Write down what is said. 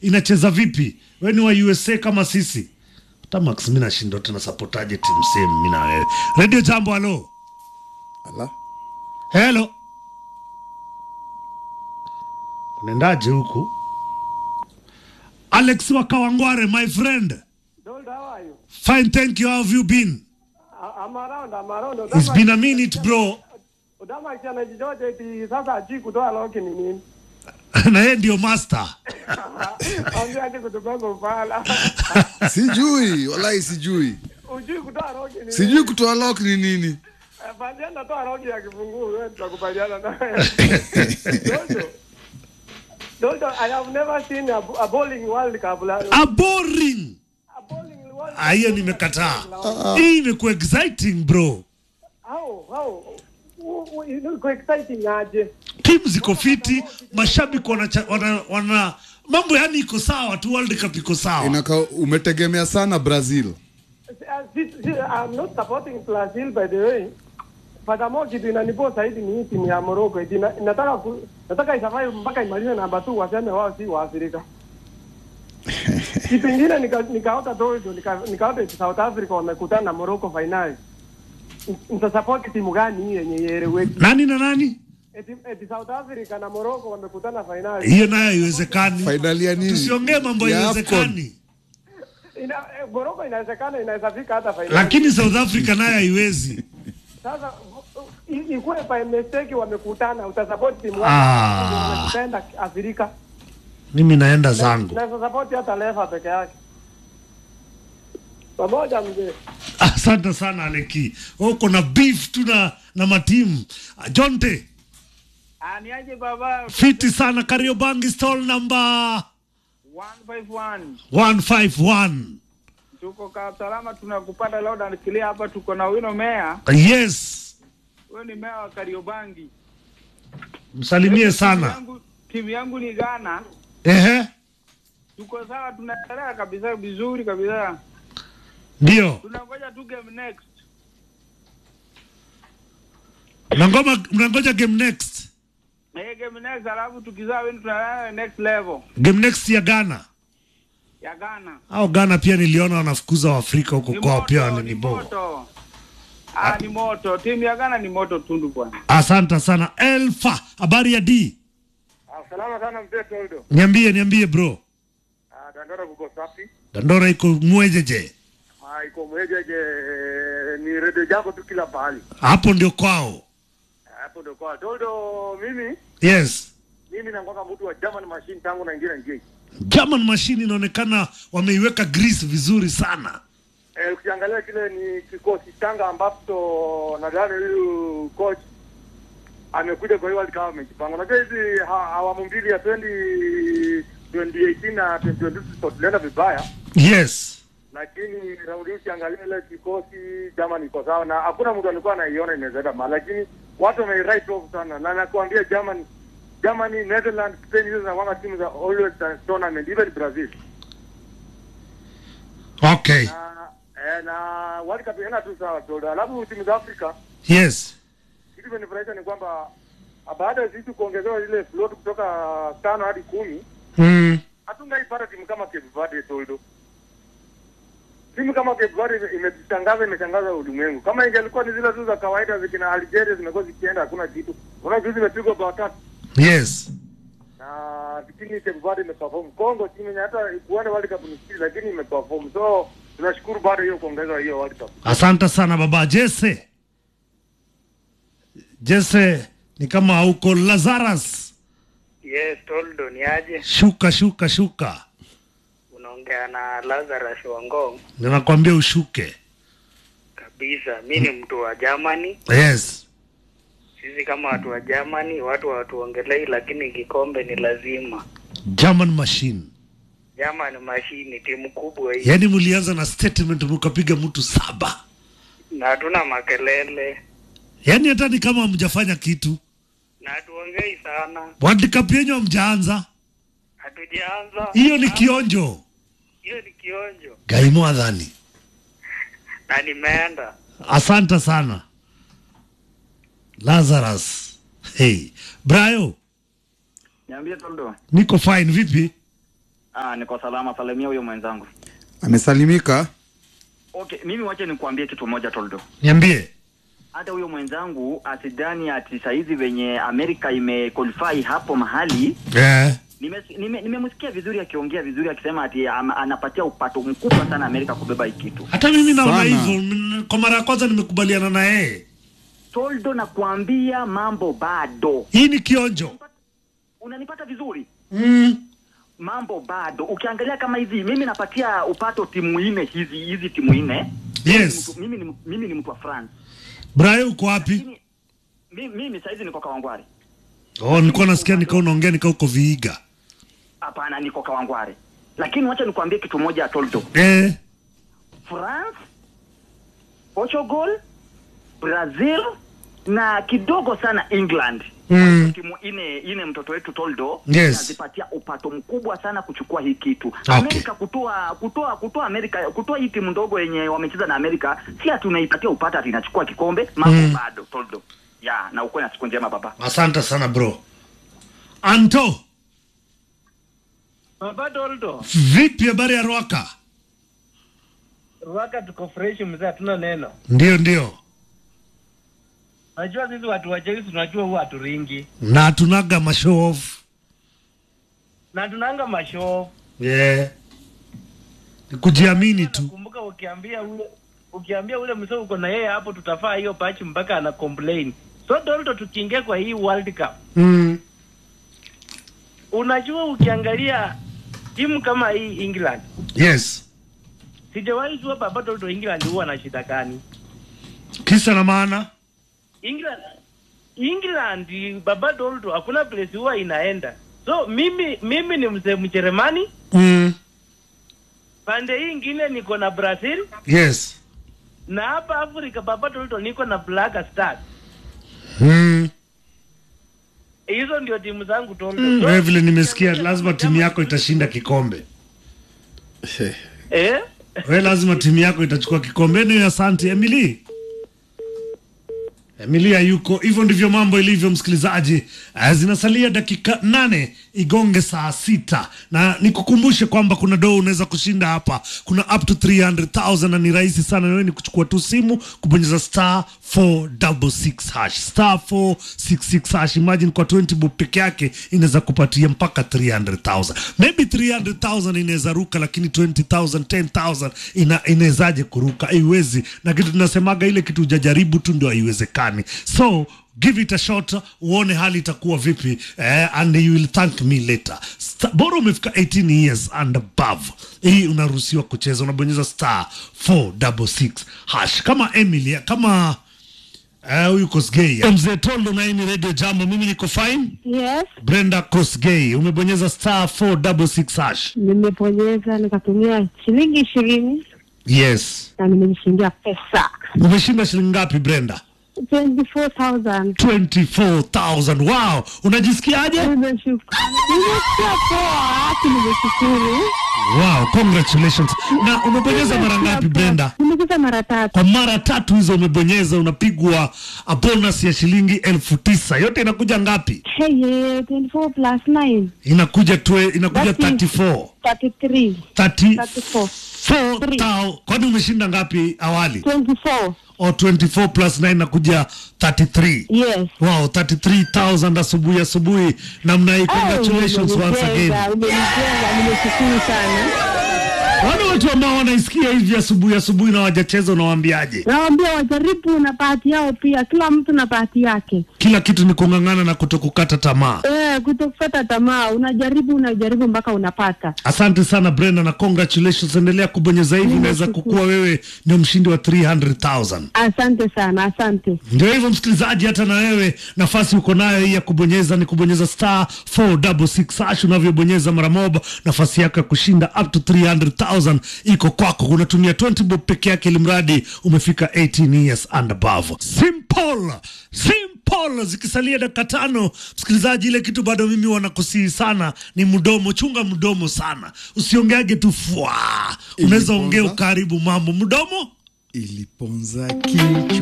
inacheza vipi? Wewe ni wa USA kama sisi. Hata Max mimi nashinda tena supportaje team same mimi na wewe. Radio Jambo, halo. Ala. Hello. Unaendaje huku? Alex Wakawangware, my friend. Dold, how are you? Fine, thank you. How have you been? I'm around. It's been a minute, bro. Udama kiana jijote eti sasa aji kutoa loki ni nini? Na yeye ndio master. Ambia aje kutoka ufala. Sijui, wallahi sijui. Ujui kutoa loki ni nini? Sijui kutoa lock ni nini. Bandiana toa loki ya kifunguo wewe tutakubaliana na. Dold, I have never seen a bowling World Cup. A boring. A bowling World Cup. Hiyo nimekataa. Hii imekuwa exciting, bro. How? Iko exciting aje? Timu ziko fiti, mashabiki wana mambo yani iko sawa tu, World Cup iko sawa. Inaka umetegemea sana Brazil. I'm not supporting Brazil, by the way. Furthermore, kitu inanipo zaidi ni hii timu ya Morocco. Nataka isafari mpaka imalize namba 2 waseme wao si wa Afrika. Kitu kingine nikaota dodo, nikaota South Africa wamekutana na Morocco finali. Nitasupport timu gani hii yenye yereweki? Nani na nani? Eti South Africa na Morocco wamekutana finali. Hiyo nayo haiwezekani. Finali ya nini? Tusiongee mambo haiwezekani. Morocco inawezekana, inaweza fika hata finali. Lakini South Africa nayo haiwezi. Sasa ikuwe by mistake wamekutana, utasupport timu gani wanapenda Afrika? Mimi naenda zangu. Na support hata lefa peke yake. Pamoja mzee. Asante sana Aleki. Uko na beef tu na matimu. Jonte. Niaje baba? Fiti sana, Kariobangi stall number 151. Tuko kwa salama, tunakupata loud and clear hapa, tuko na Wino Mea. Yes. Wewe ni Mea wa Kariobangi. Msalimie sana. Timu yangu ni Ghana. Ehe. Tuko sawa, tunaendelea kabisa vizuri kabisa. Ndio. Tunangoja tu game next. Mnangoja game next. Game next, alafu tukizaa wewe tunaenda next level. Game next ya Ghana. Ya Ghana. Au Ghana pia niliona wanafukuza Waafrika huko kwao pia ni moto. Ni moto. Timu ya Ghana ni moto tundu bwana. Asante sana. Elfa, habari ya D? Salama sana mzee Toldo. Niambie bro. Dandora kuko safi. Dandora iko mwejeje? Iko mwejeje, ni Radio Jambo tu kila pahali. Hapo ndio kwao. Hapo ndio kwao. Toldo mimi? Yes. Mimi nangoka mtu wa German machine tangu naingia nje. German machine inaonekana wameiweka grease vizuri sana. Ukiangalia kile ni kikosi Tanga ambapo nadhani huyu coach amekuja kwa hiyo World Cup amejipanga. Unajua hizi awamu mbili ya 2018 na 2022 tulienda vibaya. Yes. Lakini raundi ukiangalia ile kikosi Germany iko sawa na hakuna mtu alikuwa anaiona inaweza mali, lakini watu wame right off sana. Na nakwambia Germany, Netherlands, Spain hizo na wanga timu za always tournament, even Brazil. Okay. Na World Cup ina tu sawa tu. Alafu timu za Afrika. Yes. Kitu kinanifurahisha ni kwamba baada ya sisi kuongezewa ile float kutoka 5 hadi 10. Hatungaipata timu kama Cape Verde Toldo. Timu kama Cape Verde imeshangaza ulimwengu. Kama ingelikuwa ni zile tu za kawaida zikina Algeria zimekuwa zikienda hakuna kitu. Unajua zimepigwa bao 3. Yes. Na timu Cape Verde imeperform. Kongo timu hata kuona World Cup ni siri lakini imeperform. So tunashukuru bado hiyo kuongeza hiyo World Cup. Asante sana baba Jesse ni kama huko Lazarus. Yes, Toldo ni aje? Shuka. Unaongea na Lazarus Wangong. Ninakwambia ushuke. Kabisa, mimi ni mtu wa Germany. Yes. Sisi kama watu wa Germany, watu hawatuongelei lakini kikombe ni lazima. German machine timu kubwa hii. Yaani mlianza na statement mkapiga mtu 7. Na hatuna makelele. Yaani hata ni kama hamjafanya kitu. Na hatuongei sana. World Cup yenyewe hamjaanza. Hatujaanza. Hiyo ni kionjo. Gaimo adhani. Na nimeenda. Asante sana. Lazarus. Hey, Brayo. Niambie Toldo. Niko fine vipi? Niko salama, salimia huyo mwenzangu. Amesalimika. Okay, mimi wacha nikuambie kitu moja Toldo. Niambie. Hata huyo mwenzangu asidani ati saizi venye Amerika imequalify hapo mahali. Nimemsikia vizuri akiongea vizuri akisema ati anapatia upato mkubwa sana Amerika kubeba hiki kitu. Hata mimi naona hivyo, kwa mara ya kwanza nimekubaliana na yeye. Toldo na kuambia mambo bado. Hii ni kionjo. Unanipata vizuri? Mambo bado. Ukiangalia kama hizi mimi napatia upato timu 4 hizi timu 4. Yes. Mimi ni mtu wa France. Brian uko wapi? Mimi saizi niko Kawangware. Nilikuwa nasikia unaongea uko Vihiga. Hapana, niko Kawangware. Lakini wacha nikwambie kitu moja Toldo. France, Portugal, Brazil na kidogo sana England. Timu ine mtoto wetu Toldo anazipatia upato mkubwa sana kuchukua hii kitu. Okay. Amerika kutoa Amerika, kutoa hii timu ndogo yenye wamecheza na Amerika, si tunaipatia upata ati inachukua kikombe, mambo bado Toldo. Na uko na siku njema baba. Asante sana bro. Anto. Baba Toldo. Vipi habari ya Rwaka? Rwaka tuko fresh mzee, hatuna neno. Ndio. Najua sisi watu wa Chelsea tunajua huwa haturingi. Na tunaga mashow off. Na tunanga mashow. Kujiamini tu. Kumbuka ukiambia ule msao uko na yeye hapo tutafaa hiyo patch mpaka ana complain. So Toldo tukiingia kwa hii World Cup. Unajua ukiangalia timu kama hii England. Yes. Sijawahi jua baba Toldo England huwa na shida gani. Kisa na maana? England baba Toldo hakuna place huwa inaenda. So mimi ni mzee Mjerumani. Pande hii ingine niko na Brazil. Yes. Na hapa Afrika baba Toldo niko na Black Stars. Hizo ndio timu zangu Toldo. Wewe vile nimesikia lazima timu yako itashinda kikombe. Wewe lazima timu yako itachukua kikombe. Ni asante Emilia yuko. Hivyo ndivyo mambo ilivyo msikilizaji. Zinasalia dakika 8 igonge saa 6. Na nikukumbushe kwamba kuna doo unaweza kushinda hapa. Kuna up to 300,000 na ni rahisi sana. Wewe ni kuchukua tu simu, kubonyeza *466 hash. *466 hash. Imagine kwa 20 bob peke yake inaweza kupatia mpaka 300,000. Maybe 300,000 inaweza ruka, lakini 20,000, 10,000 inawezaje kuruka? Haiwezi. Na kitu tunasemaga ile kitu hujajaribu tu ndio haiwezekani. So give it a shot, uone hali itakuwa vipi, and you will thank me later. Bora umefika 18 years and above, hii unaruhusiwa kucheza. Unabonyeza *466 hash kama Emilia, kama huyu Kosgei. Mzee Toldo na hii ni Radio Jambo, mimi niko fine. Yes. Brenda Kosgei, umebonyeza *466 hash. Nimebonyeza nikatumia shilingi 20. Yes. Na nimeshindia pesa. Umeshinda shilingi ngapi Brenda? 24,000. 24,000. Wow. Unajisikiaje? Nimeshukuru. Wow, congratulations. Na umebonyeza mara ngapi Brenda? Nimebonyeza mara 3. Kwa mara 3 hizo umebonyeza unapigwa a bonus ya shilingi 9,000. Yote inakuja ngapi? 24 plus 9. Inakuja 34. 33. 34. 4,000. Kwani umeshinda ngapi awali? 24. 24 plus 9 nakuja 33. Yes. Wow, 33,000 asubuhi namna hii. Congratulations once again. Nimeshukuru sana. Wale watu ambao wanaisikia hivi asubuhi na wajacheza unawaambiaje? Nawaambia wajaribu na bahati yao pia. Kila mtu na bahati yake. Kila kitu ni kung'ang'ana na kutokukata tamaa. Kutokukata tamaa. Unajaribu mpaka unapata. Asante sana Brenda na congratulations. Endelea kubonyeza hivi, unaweza kukua wewe ndio mshindi wa 300,000. Asante sana, asante. Ndio hivyo msikilizaji, hata na wewe nafasi uko nayo hii ya kubonyeza, ni kubonyeza *466 hash. Unavyobonyeza mara moja, nafasi yako ya kushinda up to 300,000 iko kwako. Unatumia 20 bob peke yake ili mradi umefika 18 years and above. Simple. Zikisalia dakika 5 msikilizaji, ile kitu bado mimi wanakusihi sana ni mdomo. Chunga mdomo sana, usiongeage tu unaweza ongea ukaribu mambo. Mdomo iliponza kichwa.